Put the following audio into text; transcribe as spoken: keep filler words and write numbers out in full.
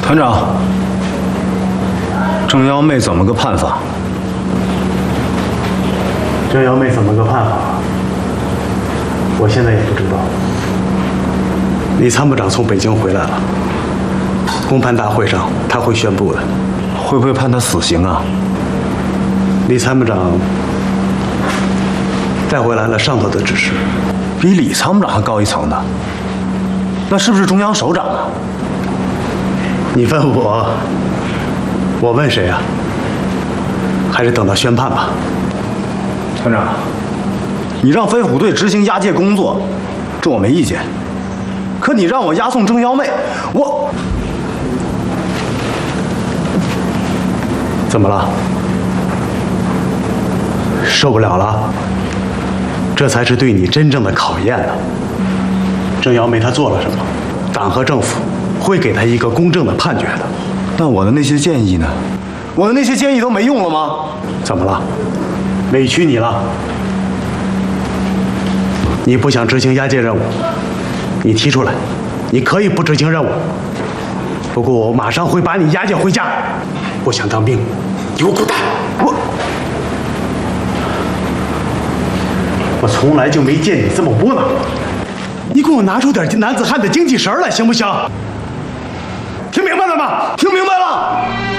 团长，郑幺妹怎么个判法？ 郑幺妹怎么个判法？我现在也不知道。李参谋长从北京回来了，公判大会上他会宣布的。 会不会判他死刑啊？ 李参谋长带回来了上头的指示。 比李参谋长还高一层的，那是不是中央首长啊？ 你问我，我问谁啊？还是等到宣判吧。 团长，你让飞虎队执行押解工作，这我没意见。可你让我押送郑幺妹，我怎么了？受不了了？这才是对你真正的考验呢。郑幺妹她做了什么？党和政府会给她一个公正的判决的。 那我的那些建议呢？我的那些建议都没用了吗？ 怎么了？委屈你了？你不想执行押解任务，你提出来，你可以不执行任务。不过我马上会把你押解回家。不想当兵，给我滚蛋！我我从来就没见你这么窝囊。你给我拿出点男子汉的精气神来，行不行？听明白了吗？听明白了。